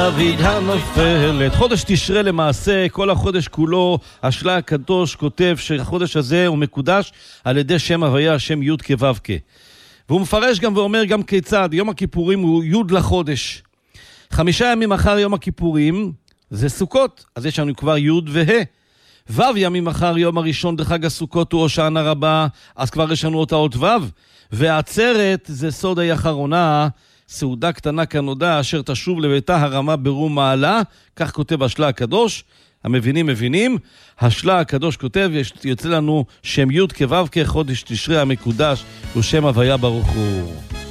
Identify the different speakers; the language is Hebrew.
Speaker 1: דוד הנופלת. חודש תשרה למעשה, כל החודש כולו, השלה הקדוש כותב שהחודש הזה הוא מקודש על ידי שם הוויה, שם י' כו' כ'. והוא מפרש גם ואומר גם כיצד, יום הכיפורים הוא י' לחודש. 5 ימים אחר יום הכיפורים זה סוכות, אז יש לנו כבר י' וה'. ו' ימים אחר יום הראשון דחג הסוכות הוא הושענא רבה, אז כבר יש לנו אותיות ו'. והעצרת זה סודי אחרונה, סעודה קטנה כנודע אשר תשוב לביתה הרמה ברום מעלה, כך כותב השלה הקדוש. המבינים מבינים, השלה הקדוש כותב, יוצא לנו שם י' כו' כחודש תשרי המקודש ושם הוויה ברוך הוא.